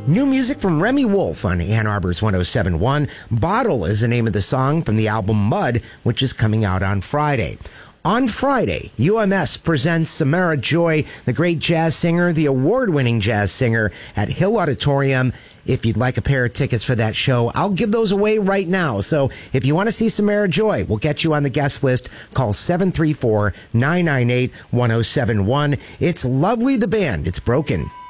New music from Remy Wolf on Ann Arbor's 107.1. Bottle is the name of the song from the album Mud, which is coming out on Friday. On Friday, UMS presents Samara Joy, the great jazz singer, the award-winning jazz singer, at Hill Auditorium. If you'd like a pair of tickets for that show, I'll give those away right now. So if you want to see Samara Joy, we'll get you on the guest list. Call 734-998-1071. It's Lovely the Band. It's Broken.